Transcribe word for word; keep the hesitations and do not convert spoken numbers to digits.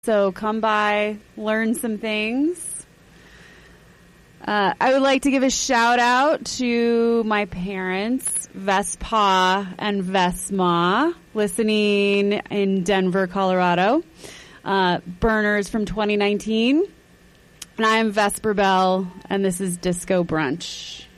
So come by, learn some things. Uh, I would like to give a shout out to my parents, Vespa and Vesma, listening in Denver, Colorado. Uh, Burners from twenty nineteen. And I am Vesper Bell, and this is Disco Brunch.